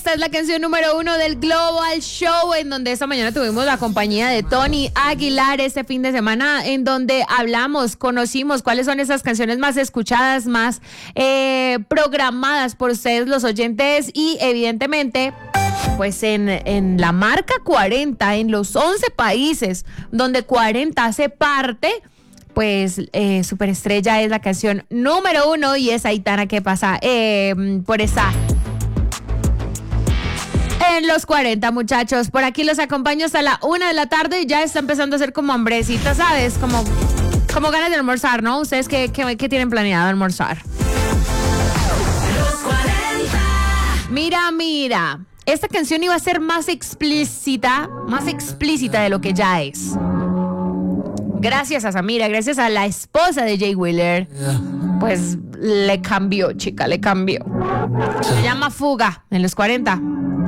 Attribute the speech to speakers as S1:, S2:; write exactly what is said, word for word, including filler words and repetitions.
S1: Esta es la canción número uno del Global Show, en donde esta mañana tuvimos la compañía de Tony Aguilar este fin de semana, en donde hablamos, conocimos cuáles son esas canciones más escuchadas, más eh, programadas por ustedes los oyentes, y evidentemente pues en, en la marca cuarenta, en los once países donde cuarenta hace parte, pues eh, Superestrella es la canción número uno, y es Aitana que pasa eh, por esa en los cuarenta, muchachos. Por aquí los acompaño hasta la una de la tarde y ya está empezando a ser como hambrecita, ¿sabes? Como, como ganas de almorzar, ¿no? ¿Ustedes qué, qué, qué tienen planeado almorzar?
S2: Los cuarenta.
S1: Mira, mira. Esta canción iba a ser más explícita, más explícita de lo que ya es. Gracias a Samira, gracias a la esposa de Jay Wheeler, pues le cambió, chica, le cambió. Se llama Fuga en los cuarenta.